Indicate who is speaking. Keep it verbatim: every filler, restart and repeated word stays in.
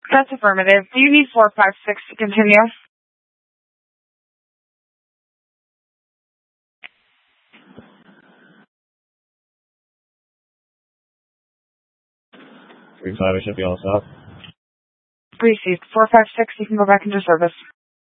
Speaker 1: That's affirmative. Do you need four five six to continue?
Speaker 2: three five, it should be all set.
Speaker 1: Received. four five six, you can go back into service.